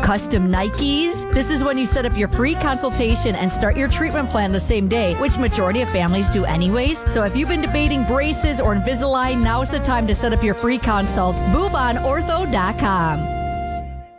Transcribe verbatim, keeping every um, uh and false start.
Custom Nikes? This is when you set up your free consultation and start your treatment plan the same day, which majority of families do anyways. So if you've been debating braces or Invisalign, now is the time to set up your free consult. boob on ortho dot com.